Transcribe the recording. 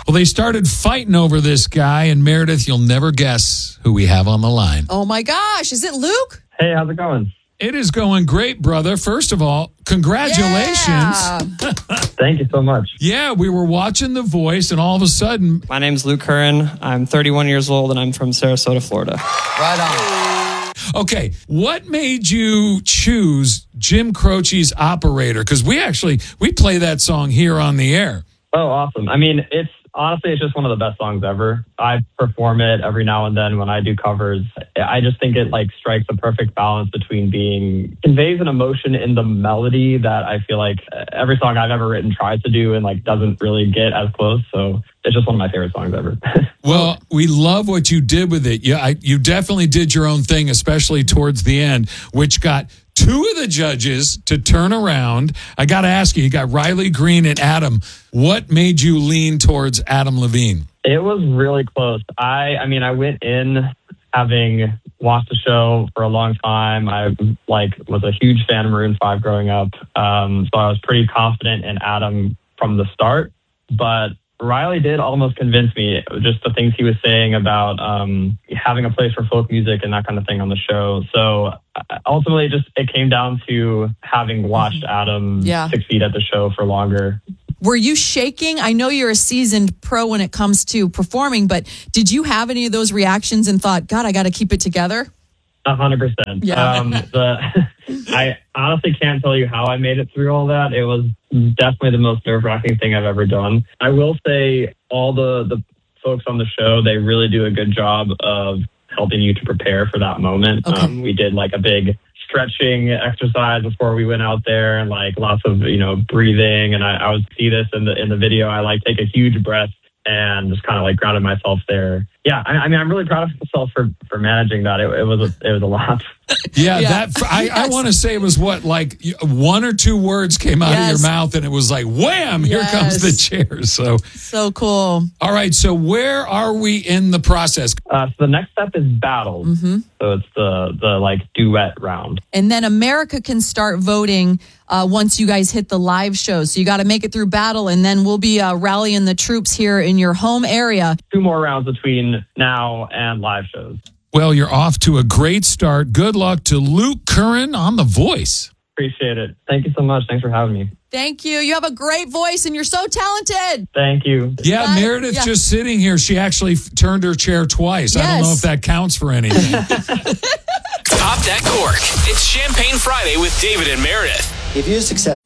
Well, they started fighting over this guy, and Meredith, you'll never guess who we have on the line. Oh my gosh, is it Luke? Hey, how's it going? It is going great, brother. First of all, congratulations. Yeah. Thank you so much. Yeah, we were watching The Voice, and all of a sudden, My name's Luke Curran. I'm 31 years old, and I'm from Sarasota, Florida. Right on. okay, what made you choose Jim Croce's Operator? Because we play that song here on the air. Oh, awesome. I mean, it's just one of the best songs ever. I perform it every now and then when I do covers. I just think it strikes a perfect balance between conveys an emotion in the melody that I feel like every song I've ever written tries to do and doesn't really get as close. So it's just one of my favorite songs ever. Well, we love what you did with it. You definitely did your own thing, especially towards the end, which got two of the judges to turn around. I got to ask you got Riley Green and Adam. What made you lean towards Adam Levine? It was really close. I went in having watched the show for a long time. I was a huge fan of Maroon 5 growing up. So I was pretty confident in Adam from the start. But Riley did almost convince me, just the things he was saying about having a place for folk music and that kind of thing on the show. So ultimately, it came down to having watched Adam succeed at the show for longer. Were you shaking? I know you're a seasoned pro when it comes to performing, but did you have any of those reactions and thought, God, I got to keep it together? 100%. Yeah. I honestly can't tell you how I made it through all that. It was definitely the most nerve-wracking thing I've ever done. I will say all the folks on the show, they really do a good job of helping you to prepare for that moment. Okay. We did a big stretching exercise before we went out there and lots of, breathing. And I would see this in the video. I take a huge breath and just kind of grounded myself there. Yeah, I'm really proud of myself for managing that. It was a lot. Yeah, I want to say it was one or two words came out of your mouth, and it was wham! Here comes the chair. So cool. All right, so where are we in the process? So the next step is battles. Mm-hmm. So it's the duet round, and then America can start voting once you guys hit the live shows. So you got to make it through battle, and then we'll be rallying the troops here in your home area. 2 more rounds between now and live shows. Well, you're off to a great start. Good luck to Luke Curran on The Voice. Appreciate it. Thank you so much. Thanks for having me. Thank you. You have a great voice and you're so talented. Thank you. Yeah, Meredith just sitting here, she actually turned her chair twice. Yes. I don't know if that counts for anything. Pop that cork. It's Champagne Friday with David and Meredith. If you success